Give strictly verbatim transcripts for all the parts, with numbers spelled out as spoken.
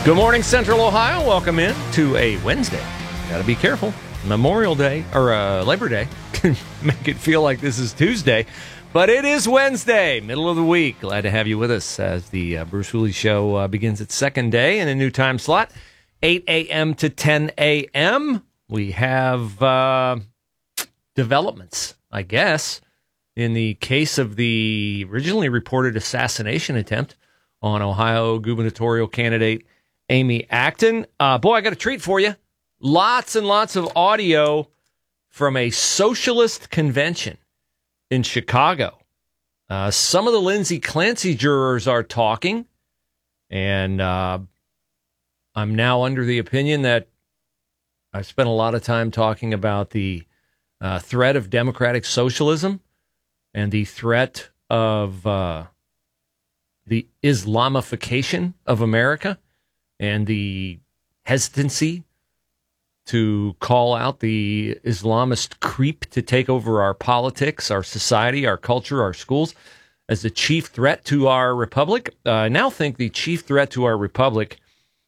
Good morning, Central Ohio. Welcome in to a Wednesday. Got to be careful. Memorial Day, or uh, Labor Day, can make it feel like this is Tuesday. But it is Wednesday, middle of the week. Glad to have you with us as the uh, Bruce Hooley Show uh, begins its second day in a new time slot, eight a.m. to ten a.m. We have uh, developments, I guess, in the case of the originally reported assassination attempt on Ohio gubernatorial candidate Amy Acton. Uh, boy, I got a treat for you. Lots and lots of audio from a socialist convention in Chicago. Uh, some of the Lindsay Clancy jurors are talking, and uh, I'm now under the opinion that I've spent a lot of time talking about the uh, threat of democratic socialism and the threat of uh, the Islamification of America and the hesitancy to call out the Islamist creep to take over our politics, our society, our culture, our schools as the chief threat to our republic. Uh, I now think the chief threat to our republic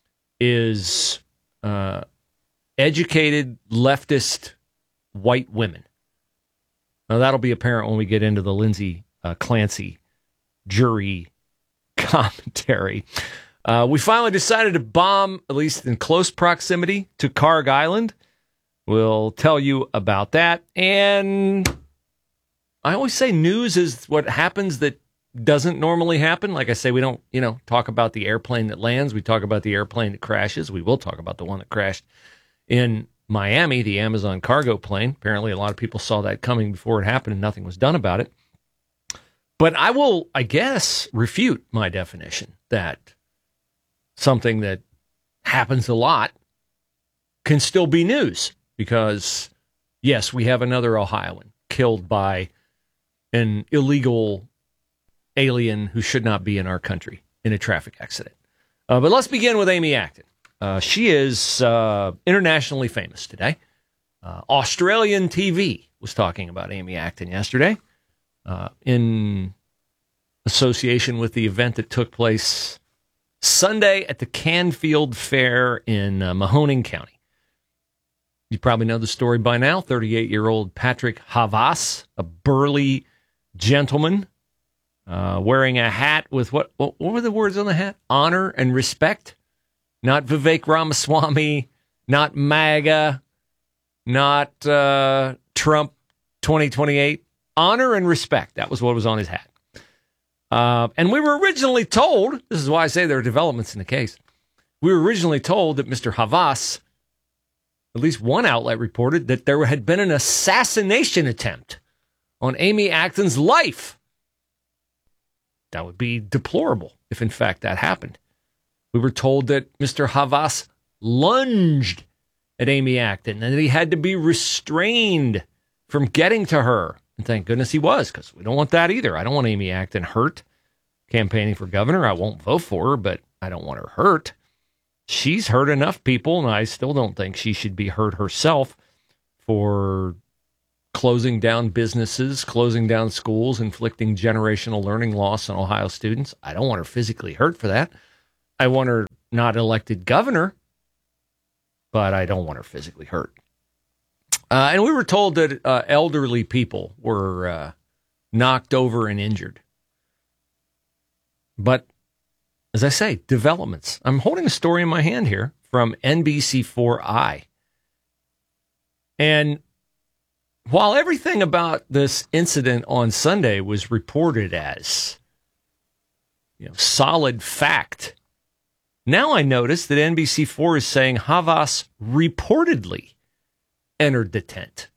is uh, educated leftist white women. Now, that'll be apparent when we get into the Lindsay uh, Clancy jury commentary. Uh, we finally decided to bomb, at least in close proximity, to Carg Island. We'll tell you about that. And I always say news is what happens that doesn't normally happen. Like I say, we don't, you know, talk about the airplane that lands. We talk about the airplane that crashes. We will talk about the one that crashed in Miami, the Amazon cargo plane. Apparently, a lot of people saw that coming before it happened and nothing was done about it. But I will, I guess, refute my definition that something that happens a lot can still be news because, yes, we have another Ohioan killed by an illegal alien who should not be in our country in a traffic accident. Uh, but let's begin with Amy Acton. Uh, she is uh, internationally famous today. Uh, Australian T V was talking about Amy Acton yesterday uh, in association with the event that took place Sunday at the Canfield Fair in uh, Mahoning County. You probably know the story by now. thirty-eight-year-old Patrick Havas, a burly gentleman, uh, wearing a hat with what, what? What were the words on the hat? Honor and respect. Not Vivek Ramaswamy, not MAGA, not uh, Trump twenty twenty-eight. Honor and respect. That was what was on his hat. Uh, and we were originally told, this is why I say there are developments in the case, we were originally told that Mister Havas, at least one outlet reported, that there had been an assassination attempt on Amy Acton's life. That would be deplorable if, in fact, that happened. We were told that Mister Havas lunged at Amy Acton and that he had to be restrained from getting to her. And thank goodness he was, because we don't want that either. I don't want Amy Acton hurt campaigning for governor. I won't vote for her, but I don't want her hurt. She's hurt enough people, and I still don't think she should be hurt herself for closing down businesses, closing down schools, inflicting generational learning loss on Ohio students. I don't want her physically hurt for that. I want her not elected governor, but I don't want her physically hurt. Uh, and we were told that uh, elderly people were uh, knocked over and injured. But, as I say, developments. I'm holding a story in my hand here from N B C four I. And while everything about this incident on Sunday was reported as, you know, solid fact, now I notice that N B C four is saying Havas reportedly entered the tent.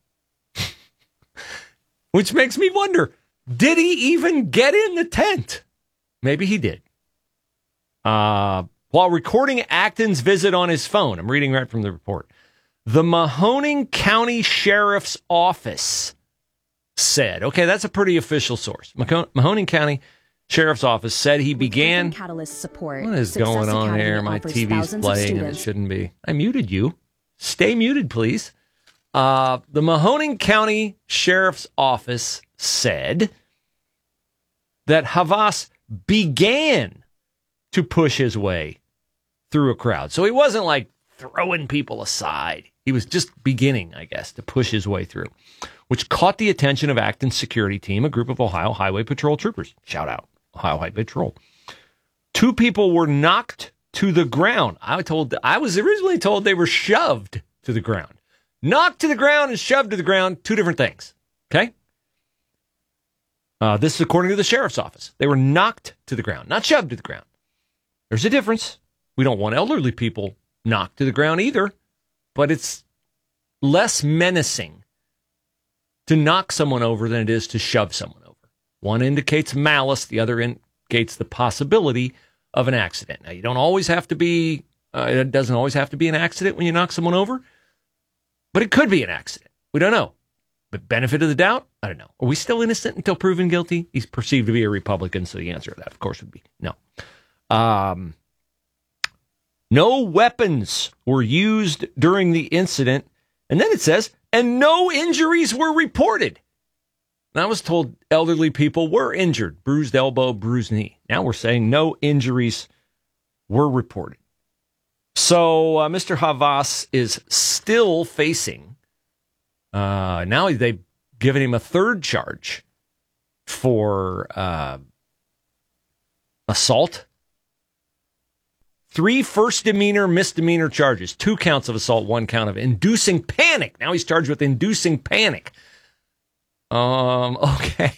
Which makes me wonder, did he even get in the tent? Maybe he did. Uh, while recording Acton's visit on his phone, I'm reading right from the report, the Mahoning County Sheriff's Office said, okay, that's a pretty official source. Mahoning County Sheriff's Office said he began... Catalyst support. What is going on here? My T V's playing and it shouldn't be. I muted you. Stay muted, please. Uh, the Mahoning County Sheriff's Office said that Havas began to push his way through a crowd. So he wasn't like throwing people aside. He was just beginning, I guess, to push his way through, which caught the attention of Acton's security team, a group of Ohio Highway Patrol troopers. Shout out, Ohio Highway Patrol. Two people were knocked to the ground. I told, I was originally told they were shoved to the ground. Knocked to the ground and shoved to the ground, two different things. Okay? Uh, this is according to the sheriff's office. They were knocked to the ground, not shoved to the ground. There's a difference. We don't want elderly people knocked to the ground either, but it's less menacing to knock someone over than it is to shove someone over. One indicates malice, the other indicates the possibility of an accident. Now, you don't always have to be, uh, it doesn't always have to be an accident when you knock someone over, but it could be an accident. We don't know. But benefit of the doubt? I don't know. Are we still innocent until proven guilty? He's perceived to be a Republican, so the answer to that, of course, would be no. Um, no weapons were used during the incident. And then it says, and no injuries were reported. And I was told elderly people were injured, bruised elbow, bruised knee. Now we're saying no injuries were reported. So uh, Mister Havas is still facing, uh, now they've given him a third charge for uh, assault. Three first demeanor, misdemeanor charges, two counts of assault, one count of inducing panic. Now he's charged with inducing panic. Um, okay.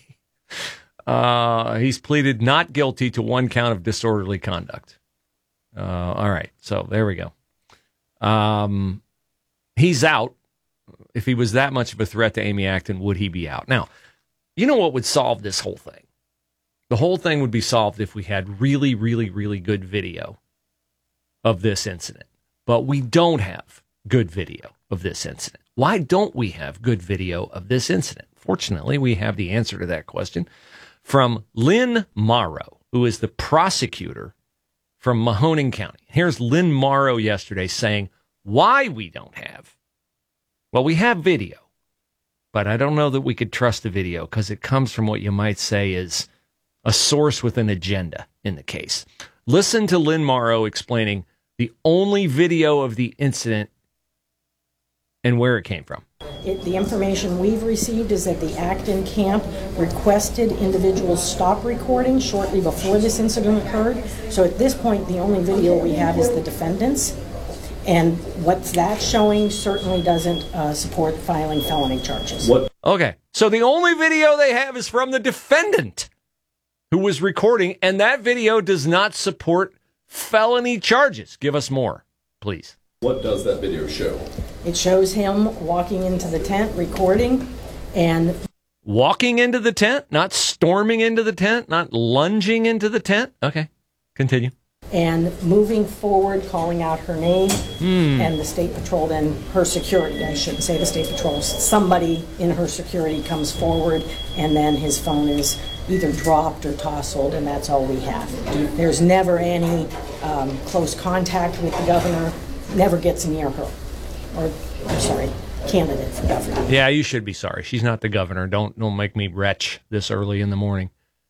Uh, he's pleaded not guilty to one count of disorderly conduct. Uh, all right. So there we go. Um, he's out. If he was that much of a threat to Amy Acton, would he be out? Now, you know what would solve this whole thing? The whole thing would be solved if we had really, really, really good video of this incident. But we don't have good video of this incident. Why don't we have good video of this incident? Fortunately, we have the answer to that question from Lynn Morrow, who is the prosecutor from Mahoning County. Here's Lynn Morrow yesterday saying why we don't have. Well, we have video, but I don't know that we could trust the video because it comes from what you might say is a source with an agenda in the case. Listen to Lynn Morrow explaining the only video of the incident and where it came from. It, the information we've received is that the Acton camp requested individuals stop recording shortly before this incident occurred. So at this point, the only video we have is the defendant's. And what that's showing certainly doesn't uh, support filing felony charges. What? Okay, so the only video they have is from the defendant who was recording, and that video does not support felony charges. Give us more, please. What does that video show? It shows him walking into the tent, recording, and... Walking into the tent, not storming into the tent, not lunging into the tent. Okay, continue. And moving forward, calling out her name, mm. and the State Patrol, then her security, I shouldn't say the State Patrol, somebody in her security comes forward, and then his phone is either dropped or tousled, and that's all we have. There's never any um, close contact with the governor, never gets near her, or, I'm sorry, candidate for governor. Yeah, you should be sorry. She's not the governor. Don't, don't make me retch this early in the morning.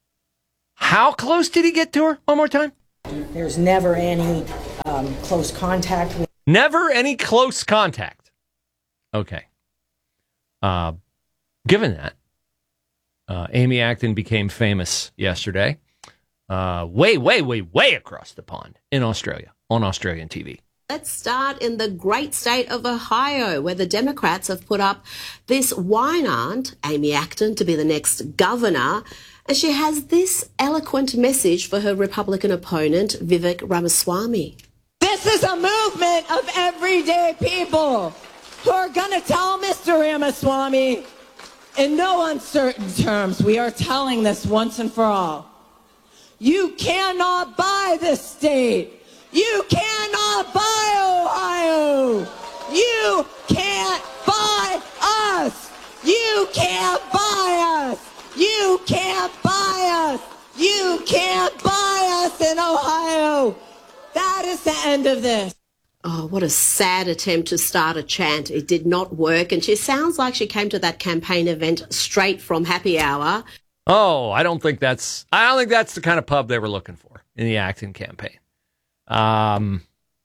How close did he get to her? One more time. There's never any um, close contact with... Never any close contact. Okay. Uh, given that, uh, Amy Acton became famous yesterday, uh, way, way, way, way across the pond in Australia, on Australian T V. Let's start in the great state of Ohio, where the Democrats have put up this wine aunt, Amy Acton, to be the next governor. And she has this eloquent message for her Republican opponent, Vivek Ramaswamy. This is a movement of everyday people who are going to tell Mister Ramaswamy, in no uncertain terms, we are telling this once and for all. You cannot buy this state. You cannot buy Ohio. You can't buy us. You can't buy us. You can't buy us. You can't buy us in Ohio. That is the end of this. Oh, what a sad attempt to start a chant. It did not work. And she sounds like she came to that campaign event straight from happy hour. Oh, I don't think that's, I don't think that's the kind of pub they were looking for in the Acton campaign. Um,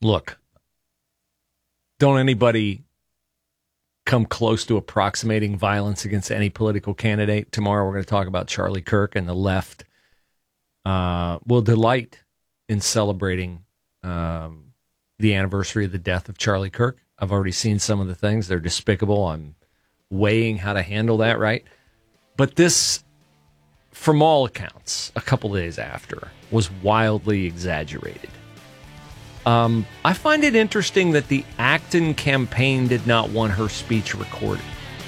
look, don't anybody come close to approximating violence against any political candidate. Tomorrow we're going to talk about Charlie Kirk, and the left uh, will delight in celebrating um, the anniversary of the death of Charlie Kirk. I've already seen some of the things. They're despicable. I'm weighing how to handle that, right? But this, from all accounts, a couple days after, was wildly exaggerated. Um, I find it interesting that the Acton campaign did not want her speech recorded.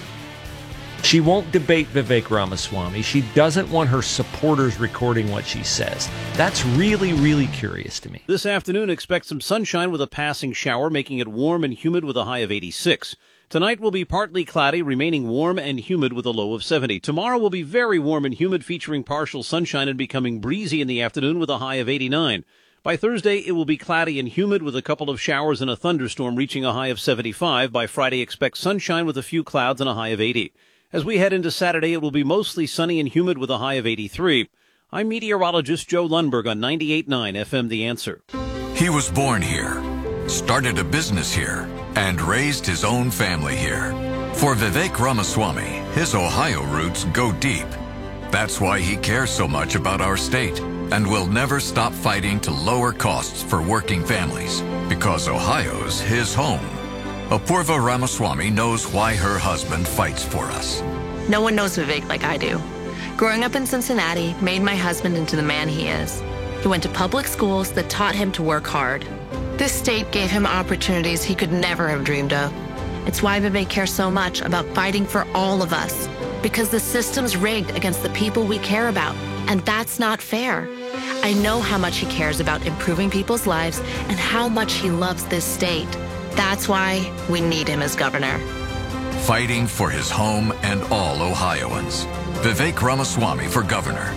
She won't debate Vivek Ramaswamy. She doesn't want her supporters recording what she says. That's really, really curious to me. This afternoon, expect some sunshine with a passing shower, making it warm and humid with a high of eighty-six. Tonight will be partly cloudy, remaining warm and humid with a low of seventy. Tomorrow will be very warm and humid, featuring partial sunshine and becoming breezy in the afternoon with a high of eighty-nine. By Thursday, it will be cloudy and humid with a couple of showers and a thunderstorm reaching a high of seventy-five. By Friday, expect sunshine with a few clouds and a high of eighty. As we head into Saturday, it will be mostly sunny and humid with a high of eighty-three. I'm meteorologist Joe Lundberg on ninety-eight point nine F M The Answer. He was born here, started a business here, and raised his own family here. For Vivek Ramaswamy, his Ohio roots go deep. That's why he cares so much about our state and will never stop fighting to lower costs for working families, because Ohio's his home. Apurva Ramaswamy knows why her husband fights for us. No one knows Vivek like I do. Growing up in Cincinnati made my husband into the man he is. He went to public schools that taught him to work hard. This state gave him opportunities he could never have dreamed of. It's why Vivek cares so much about fighting for all of us, because the system's rigged against the people we care about, and that's not fair. I know how much he cares about improving people's lives and how much he loves this state. That's why we need him as governor. Fighting for his home and all Ohioans. Vivek Ramaswamy for governor.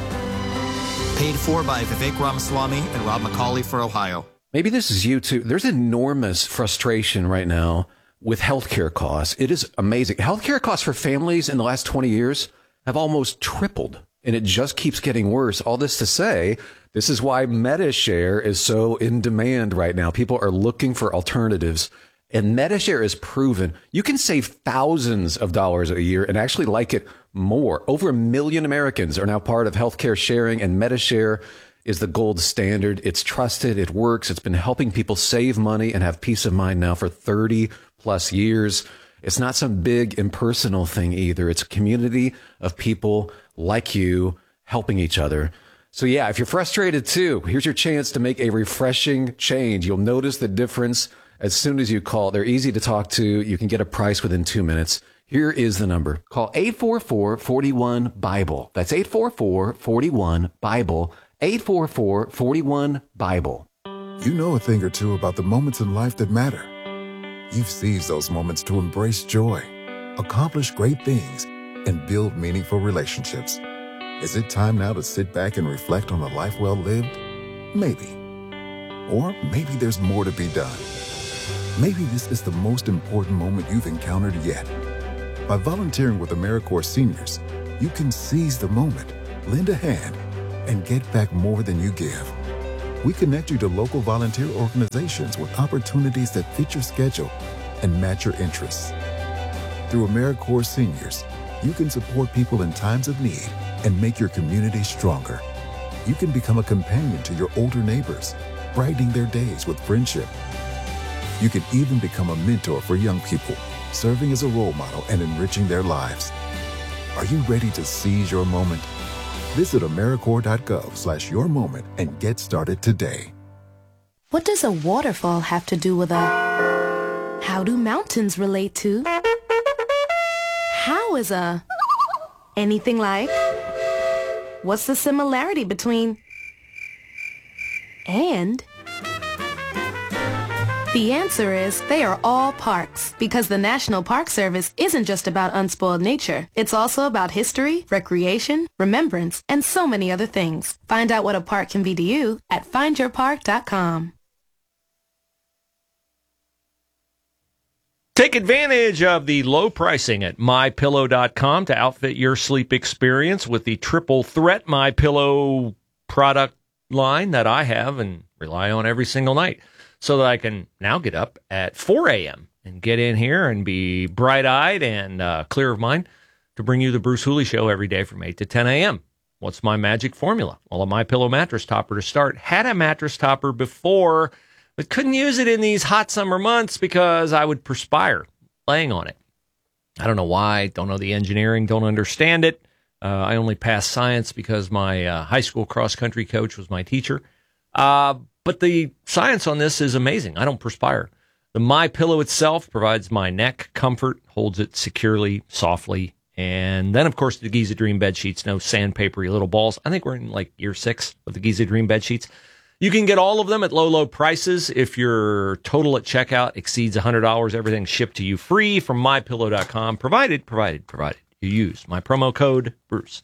Paid for by Vivek Ramaswamy and Rob McCauley for Ohio. Maybe this is you too. There's enormous frustration right now with healthcare costs. It is amazing. Healthcare costs for families in the last twenty years have almost tripled, and it just keeps getting worse. All this to say, this is why MediShare is so in demand right now. People are looking for alternatives, and MediShare is proven you can save thousands of dollars a year and actually like it more. Over a million Americans are now part of healthcare sharing, and MediShare is the gold standard. It's trusted. It works. It's been helping people save money and have peace of mind now for thirty plus years. It's not some big impersonal thing either. It's a community of people like you helping each other. So yeah, if you're frustrated too, here's your chance to make a refreshing change. You'll notice the difference as soon as you call. They're easy to talk to. You can get a price within two minutes. Here is the number. Call eight four four, four one, BIBLE. That's eight four four, four one, BIBLE. eight four four, four one, BIBLE. You know a thing or two about the moments in life that matter. You've seized those moments to embrace joy, accomplish great things, and build meaningful relationships. Is it time now to sit back and reflect on a life well lived? Maybe. Or maybe there's more to be done. Maybe this is the most important moment you've encountered yet. By volunteering with AmeriCorps Seniors, you can seize the moment, lend a hand, and get back more than you give. We connect you to local volunteer organizations with opportunities that fit your schedule and match your interests. Through AmeriCorps Seniors, you can support people in times of need and make your community stronger. You can become a companion to your older neighbors, brightening their days with friendship. You can even become a mentor for young people, serving as a role model and enriching their lives. Are you ready to seize your moment? Visit AmeriCorps.gov slash your moment and get started today. What does a waterfall have to do with a... How do mountains relate to... How is a... Anything like... What's the similarity between... And... The answer is they are all parks, because the National Park Service isn't just about unspoiled nature. It's also about history, recreation, remembrance, and so many other things. Find out what a park can be to you at find your park dot com. Take advantage of the low pricing at my pillow dot com to outfit your sleep experience with the triple threat MyPillow product line that I have and rely on every single night. so that I can now get up at four a.m. and get in here and be bright-eyed and uh, clear of mind to bring you the Bruce Hooley Show every day from eight to ten a.m. What's my magic formula? Well, a MyPillow mattress topper to start. Had a mattress topper before, but couldn't use it in these hot summer months because I would perspire laying on it. I don't know why. Don't know the engineering. Don't understand it. Uh, I only passed science because my uh, high school cross-country coach was my teacher. Uh, but the science on this is amazing. I don't perspire. The MyPillow itself provides my neck comfort, holds it securely, softly. And then, of course, the Giza Dream bed sheets, no sandpapery little balls. I think we're in like year six of the Giza Dream bed sheets. You can get all of them at low, low prices. If your total at checkout exceeds one hundred dollars, everything's shipped to you free from my pillow dot com, provided, provided, provided. You use my promo code, Bruce.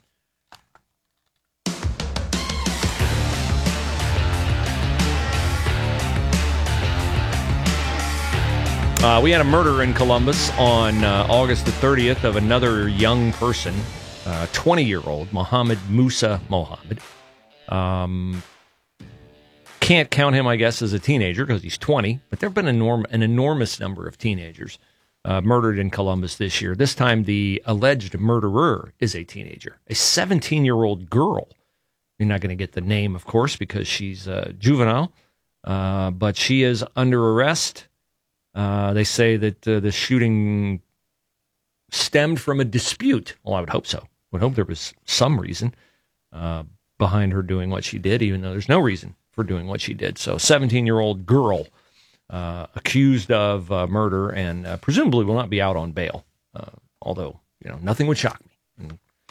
Uh, we had a murder in Columbus on uh, August the thirtieth of another young person, uh, twenty-year-old, Mohammed Musa Mohammed. Um, can't count him, I guess, as a teenager because he's twenty, but there have been enorm- an enormous number of teenagers uh, murdered in Columbus this year. This time, the alleged murderer is a teenager, a seventeen-year-old girl. You're not going to get the name, of course, because she's uh, juvenile, uh, but she is under arrest. Uh, they say that uh, the shooting stemmed from a dispute. Well, I would hope so. I would hope there was some reason uh, behind her doing what she did, even though there's no reason for doing what she did. So, seventeen-year-old girl uh, accused of uh, murder and uh, presumably will not be out on bail. Uh, although, you know, nothing would shock me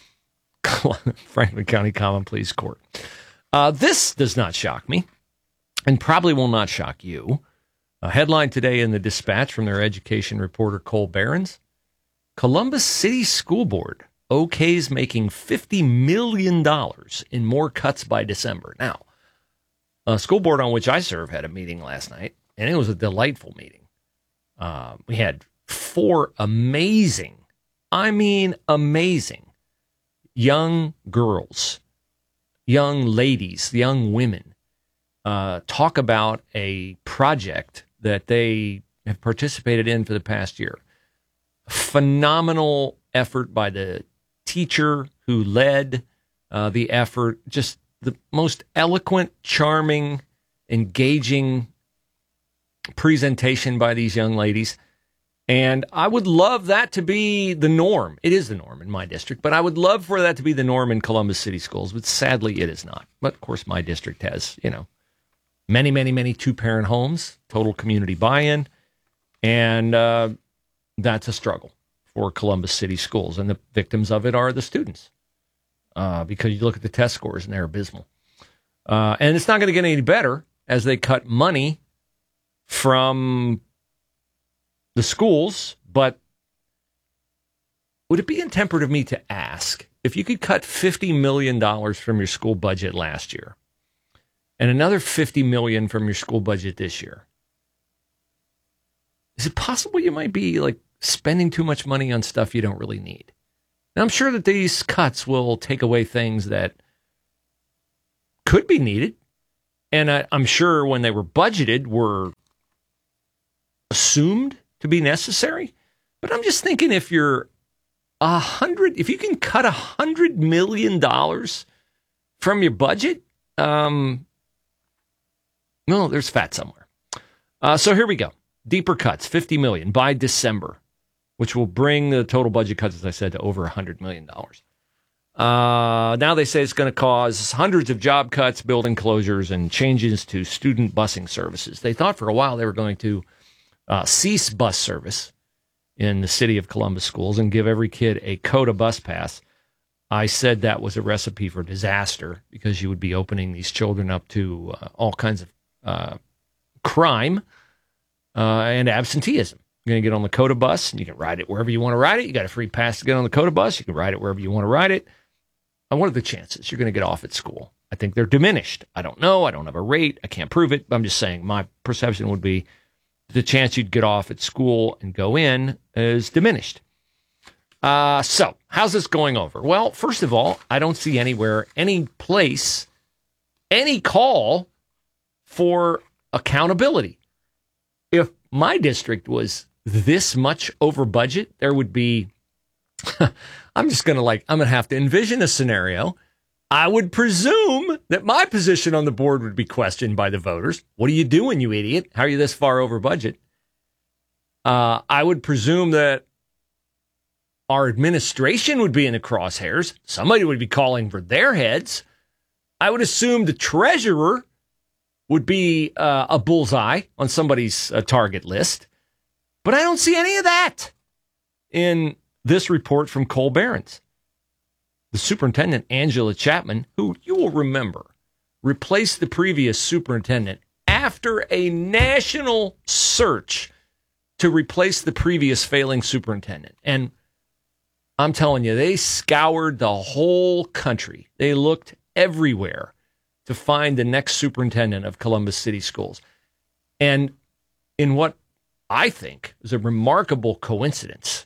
in Franklin County Common Pleas Court. Uh, this does not shock me and probably will not shock you. A headline today in the Dispatch from their education reporter, Cole Behrens. Columbus City School Board okays making fifty million dollars in more cuts by December. Now, a school board on which I serve had a meeting last night, and it was a delightful meeting. Uh, we had four amazing, I mean amazing, young girls, young ladies, young women, uh, talk about a project that they have participated in for the past year. Phenomenal effort by the teacher who led uh, the effort. Just the most eloquent, charming, engaging presentation by these young ladies. And I would love that to be the norm. It is the norm in my district, but I would love for that to be the norm in Columbus City Schools. But sadly, it is not. But of course, my district has, you know, many, many, many two-parent homes, total community buy-in, and uh, that's a struggle for Columbus City Schools, and the victims of it are the students, uh, because you look at the test scores, and they're abysmal. Uh, and it's not going to get any better as they cut money from the schools, but would it be intemperate of me to ask, if you could cut fifty million dollars from your school budget last year, and another fifty million dollars from your school budget this year, is it possible you might be like spending too much money on stuff you don't really need? Now, I'm sure that these cuts will take away things that could be needed, and I, I'm sure when they were budgeted were assumed to be necessary. But I'm just thinking, if you're a hundred, if you can cut a hundred million dollars from your budget, um. No, there's fat somewhere. Uh, so here we go. Deeper cuts, fifty million dollars by December, which will bring the total budget cuts, as I said, to over one hundred million dollars. Uh, now they say it's going to cause hundreds of job cuts, building closures, and changes to student busing services. They thought for a while they were going to uh, cease bus service in the city of Columbus schools and give every kid a COTA bus pass. I said that was a recipe for disaster because you would be opening these children up to uh, all kinds of Uh, crime uh, and absenteeism. You're going to get on the COTA bus, and you can ride it wherever you want to ride it. You got a free pass to get on the COTA bus. You can ride it wherever you want to ride it. And what are the chances you're going to get off at school? I think they're diminished. I don't know. I don't have a rate. I can't prove it. But I'm just saying my perception would be the chance you'd get off at school and go in is diminished. Uh, so how's this going over? Well, first of all, I don't see anywhere, any place, any call for accountability. if my district was this much over budget, there would be, I'm just going to like, I'm going to have to envision a scenario. I would presume that my position on the board would be questioned by the voters. What are you doing, you idiot? How are you this far over budget? Uh, I would presume that our administration would be in the crosshairs. Somebody would be calling for their heads. I would assume the treasurer would be uh, a bullseye on somebody's uh, target list. But I don't see any of that in this report from Cole Behrens. The superintendent, Angela Chapman, who you will remember, replaced the previous superintendent after a national search to replace the previous failing superintendent. And I'm telling you, they scoured the whole country. They looked everywhere to find the next superintendent of Columbus City Schools. And in what I think is a remarkable coincidence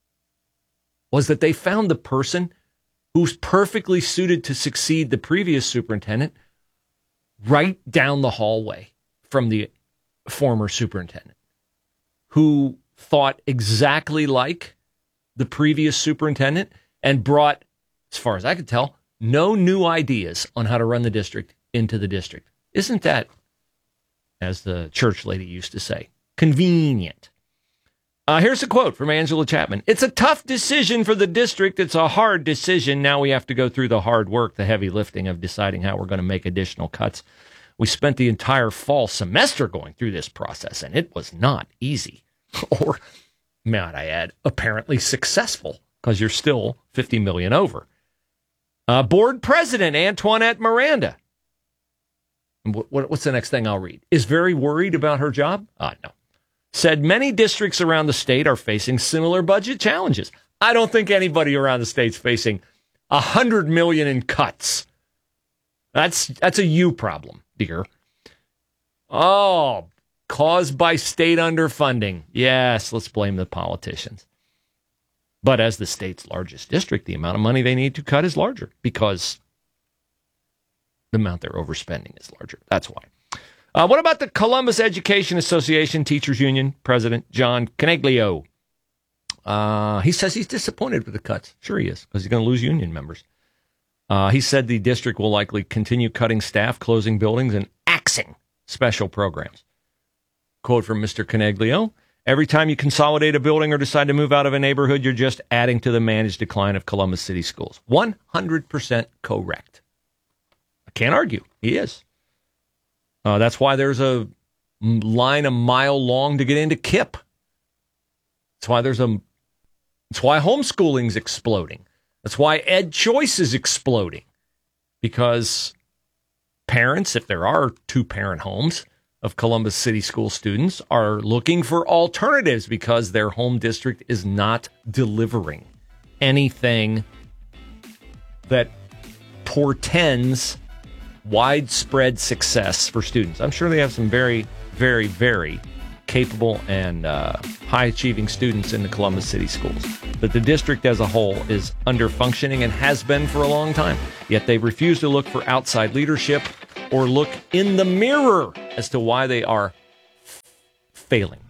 was that they found the person who's perfectly suited to succeed the previous superintendent right down the hallway from the former superintendent, who thought exactly like the previous superintendent and brought, as far as I could tell, no new ideas on how to run the district into the district. Isn't that, as the church lady used to say, convenient? Uh, here's a quote from Angela Chapman. It's a tough decision for the district. It's a hard decision. Now we have to go through the hard work, the heavy lifting of deciding how we're going to make additional cuts. We spent the entire fall semester going through this process, and it was not easy. Or, might I add, apparently successful, because you're still fifty million dollars over. Uh, board president Antoinette Miranda. What, what, what's the next thing I'll read? Is very worried about her job? Ah, no. Said many districts around the state are facing similar budget challenges. I don't think anybody around the state's facing a hundred million in cuts. That's that's a you problem, dear. Oh, caused by state underfunding. Yes, let's blame the politicians. But as the state's largest district, the amount of money they need to cut is larger because the amount they're overspending is larger. That's why. Uh, what about the Columbus Education Association Teachers Union President John Coniglio? Uh, he says he's disappointed with the cuts. Sure he is, because he's going to lose union members. Uh, he said the district will likely continue cutting staff, closing buildings, and axing special programs. Quote from Mister Coniglio: every time you consolidate a building or decide to move out of a neighborhood, you're just adding to the managed decline of Columbus City Schools. one hundred percent correct. I can't argue. He is. Uh, that's why there's a line a mile long to get into K I P. That's why there's a. That's why homeschooling's exploding. That's why Ed Choice is exploding, because parents, if there are two-parent homes of Columbus City School students, are looking for alternatives because their home district is not delivering anything that portends widespread success for students. I'm sure they have some very, very, very capable and uh, high-achieving students in the Columbus City Schools. But the district as a whole is under-functioning and has been for a long time. Yet they refuse to look for outside leadership or look in the mirror as to why they are f- failing.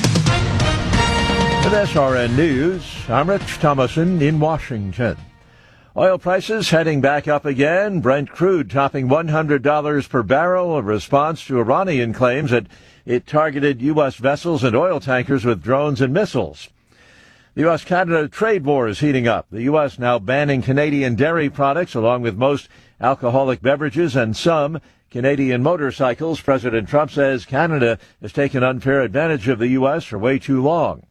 With S R N News, I'm Rich Thomason in Washington. Oil prices heading back up again. Brent crude topping one hundred dollars per barrel, a response to Iranian claims that it targeted U S vessels and oil tankers with drones and missiles. The U S Canada trade war is heating up. The U S now banning Canadian dairy products along with most alcoholic beverages and some Canadian motorcycles. President Trump says Canada has taken unfair advantage of the U S for way too long.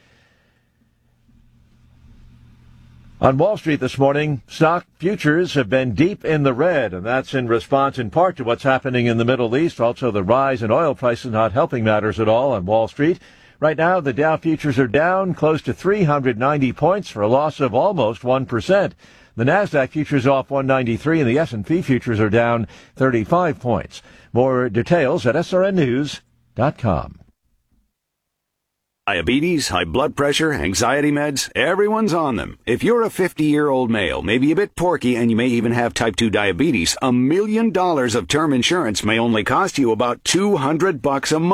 On Wall Street this morning, stock futures have been deep in the red, and that's in response in part to what's happening in the Middle East. Also, the rise in oil prices not helping matters at all on Wall Street. Right now, the Dow futures are down close to three hundred ninety points for a loss of almost one percent. The NASDAQ futures off one ninety-three, and the S and P futures are down thirty-five points. More details at S R N news dot com. Diabetes, high blood pressure, anxiety meds, everyone's on them. If you're a fifty-year-old male, maybe a bit porky, and you may even have type two diabetes, a million dollars of term insurance may only cost you about two hundred bucks a month.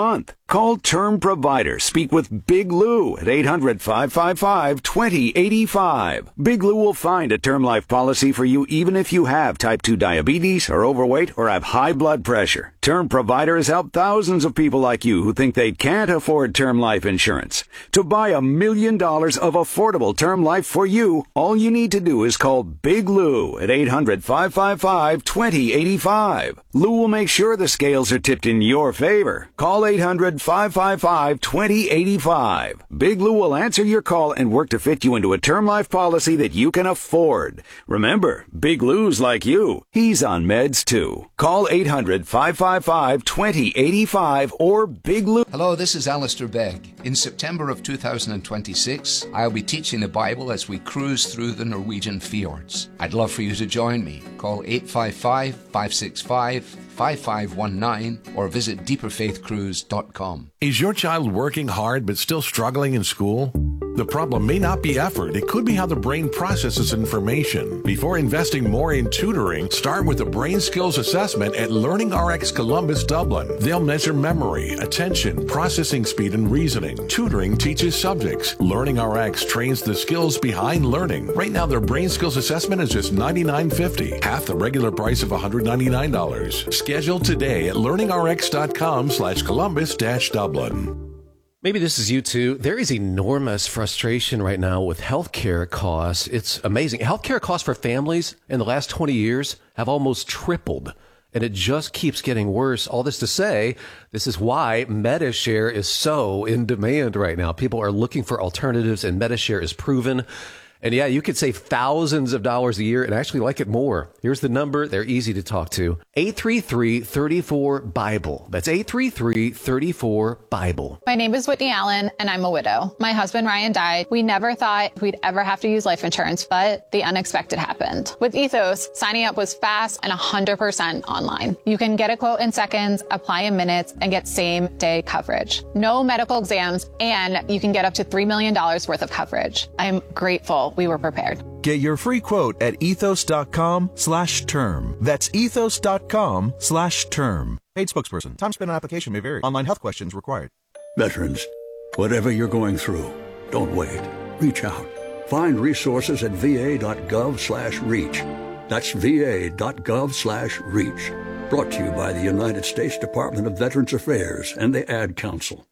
Call Term Provider. Speak with Big Lou at eight hundred, five five five, two zero eight five. Big Lou will find a term life policy for you even if you have type two diabetes, are overweight, or have high blood pressure. Term Provider has helped thousands of people like you who think they can't afford term life insurance. To buy a million dollars of affordable term life for you, all you need to do is call Big Lou at eight hundred, five five five, two zero eight five. Lou will make sure the scales are tipped in your favor. Call eight hundred, five five five, two zero eight five. Big Lou will answer your call and work to fit you into a term life policy that you can afford. Remember, Big Lou's like you. He's on meds too. Call eight hundred, five five five, two zero eight five or Big Lou. Hello, this is Alistair Begg. In September of two thousand twenty-six, I'll be teaching the Bible as we cruise through the Norwegian fjords. I'd love for you to join me. Call eight five five, five six five, five five one nine or visit deeper faith cruise dot com. Is your child working hard but still struggling in school? The problem may not be effort. It could be how the brain processes information. Before investing more in tutoring, start with a brain skills assessment at LearningRx Columbus Dublin. They'll measure memory, attention, processing speed, and reasoning. Tutoring teaches subjects. LearningRx trains the skills behind learning. Right now, their brain skills assessment is just ninety-nine fifty, half the regular price of one hundred ninety-nine dollars. Schedule today at learningrx.com slash Columbus dash Dublin. Maybe this is you too. There is enormous frustration right now with healthcare costs. It's amazing. Healthcare costs for families in the last twenty years have almost tripled, and it just keeps getting worse. All this to say, this is why MediShare is so in demand right now. People are looking for alternatives, and MediShare is proven. And yeah, you could save thousands of dollars a year and actually like it more. Here's the number. They're easy to talk to. eight three three, three four, Bible. That's eight three three, three four, Bible. My name is Whitney Allen, and I'm a widow. My husband, Ryan, died. We never thought we'd ever have to use life insurance, but the unexpected happened. With Ethos, signing up was fast and one hundred percent online. You can get a quote in seconds, apply in minutes, and get same-day coverage. No medical exams, and you can get up to three million dollars worth of coverage. I'm grateful we were prepared. Get your free quote at ethos.com slash term. That's ethos.com slash term. Paid spokesperson. Time spent on application may vary. Online health questions required. Veterans, whatever you're going through, don't wait. Reach out. Find resources at va.gov slash reach. That's va.gov slash reach. Brought to you by the United States Department of Veterans Affairs and the Ad Council.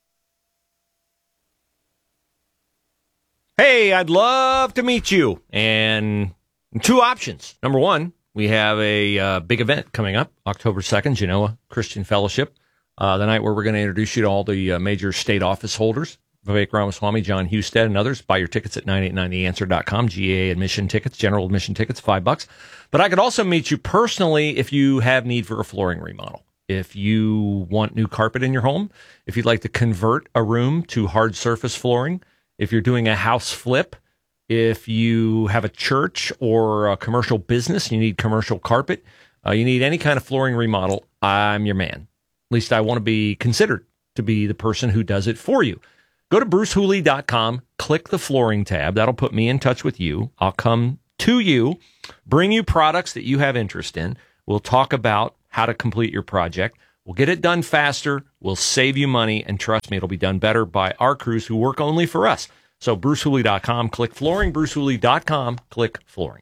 Hey, I'd love to meet you. And two options. Number one, we have a uh, big event coming up, October second, Genoa Christian Fellowship, uh, the night where we're going to introduce you to all the uh, major state office holders, Vivek Ramaswamy, John Husted, and others. Buy your tickets at nine eight nine the answer dot com, G A admission tickets, general admission tickets, five bucks. But I could also meet you personally if you have need for a flooring remodel. If you want new carpet in your home, if you'd like to convert a room to hard surface flooring, if you're doing a house flip, if you have a church or a commercial business, you need commercial carpet, uh, you need any kind of flooring remodel, I'm your man. At least I want to be considered to be the person who does it for you. Go to bruce hooley dot com, click the flooring tab. That'll put me in touch with you. I'll come to you, bring you products that you have interest in. We'll talk about how to complete your project. We'll get it done faster, we'll save you money, and trust me, it'll be done better by our crews who work only for us. So bruce hooley dot com, click flooring, bruce hooley dot com, click flooring.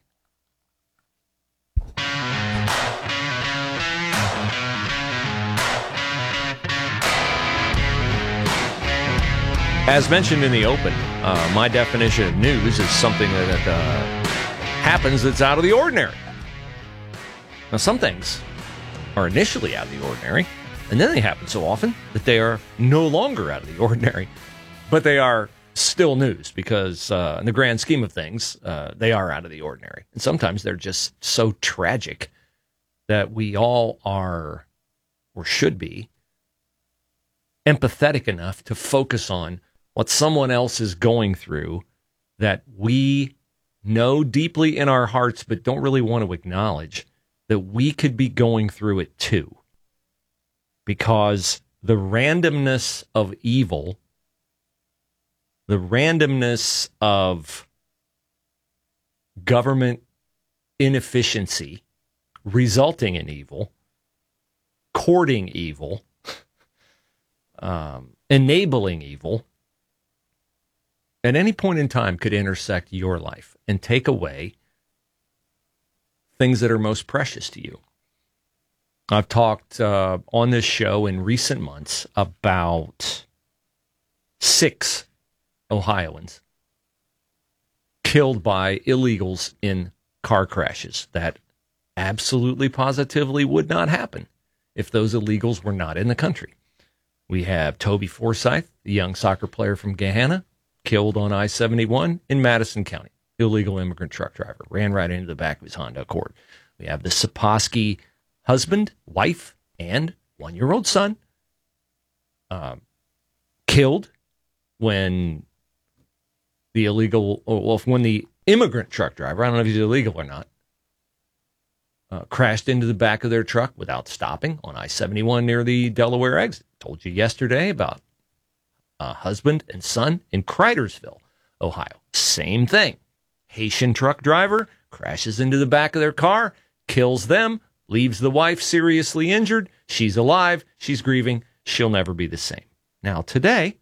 As mentioned in the open, uh, my definition of news is something that uh, happens that's out of the ordinary. Now, some things are initially out of the ordinary, and then they happen so often that they are no longer out of the ordinary, but they are still news because uh, in the grand scheme of things, uh, they are out of the ordinary. And sometimes they're just so tragic that we all are, or should be, empathetic enough to focus on what someone else is going through that we know deeply in our hearts but don't really want to acknowledge that we could be going through it too. Because the randomness of evil, the randomness of government inefficiency resulting in evil, courting evil, um, enabling evil at any point in time could intersect your life and take away things that are most precious to you. I've talked uh, on this show in recent months about six Ohioans killed by illegals in car crashes that absolutely positively would not happen if those illegals were not in the country. We have Toby Forsyth, the young soccer player from Gahanna, killed on I seventy-one in Madison County. Illegal immigrant truck driver, ran right into the back of his Honda Accord. We have the Saposky husband, wife, and one-year-old son um, killed when the illegal, well, when the immigrant truck driver, I don't know if he's illegal or not, uh, crashed into the back of their truck without stopping on I seventy-one near the Delaware exit. Told you yesterday about a husband and son in Cridersville, Ohio. Same thing. Haitian truck driver crashes into the back of their car, kills them, leaves the wife seriously injured. She's alive. She's grieving. She'll never be the same. Now, today,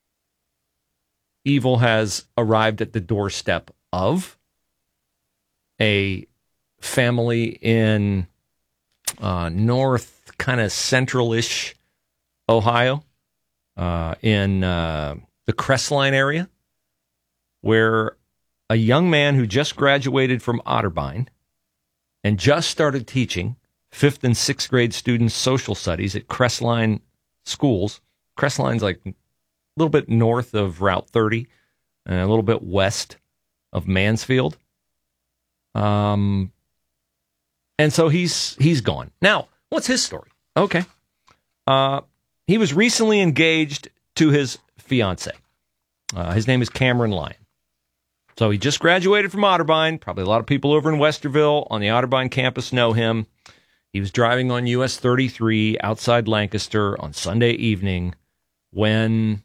evil has arrived at the doorstep of a family in uh, north, kind of central-ish Ohio, uh, in uh, the Crestline area, where a young man who just graduated from Otterbein and just started teaching fifth and sixth grade students social studies at Crestline schools. Crestline's like a little bit north of Route thirty and a little bit west of Mansfield. Um, and so he's he's gone. Now, what's his story? Okay. Uh, he was recently engaged to his fiance. Uh, his name is Cameron Lyon. So he just graduated from Otterbein. Probably a lot of people over in Westerville on the Otterbein campus know him. He was driving on U S thirty-three outside Lancaster on Sunday evening when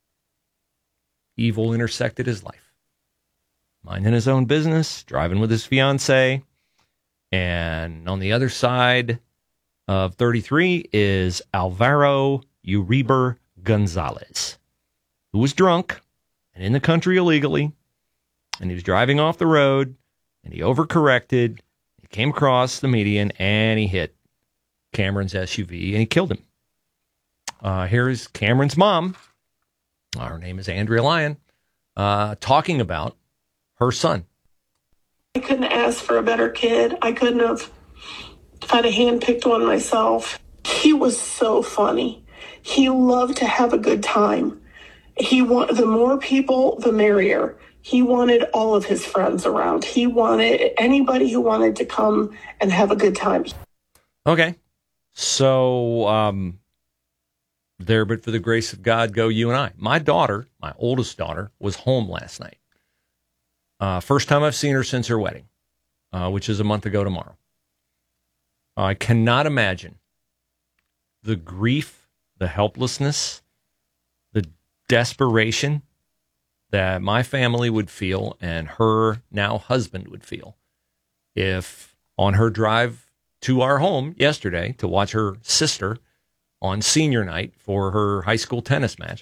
evil intersected his life. Minding his own business, driving with his fiance. And on the other side of thirty-three is Alvaro Uribe Gonzalez, who was drunk and in the country illegally. And he was driving off the road, and he overcorrected. He came across the median, and he hit Cameron's S U V, and he killed him. Uh, here's Cameron's mom. Uh, her name is Andrea Lyon, uh, talking about her son. I couldn't ask for a better kid. I couldn't have had a handpicked one myself. He was so funny. He loved to have a good time. He want the more people, the merrier. He wanted all of his friends around. He wanted anybody who wanted to come and have a good time. Okay. So, um, there, but for the grace of God, go you and I. My daughter, my oldest daughter, was home last night. Uh, first time I've seen her since her wedding, uh, which is a month ago tomorrow. I cannot imagine the grief, the helplessness, the desperation that my family would feel and her now husband would feel if on her drive to our home yesterday to watch her sister on senior night for her high school tennis match,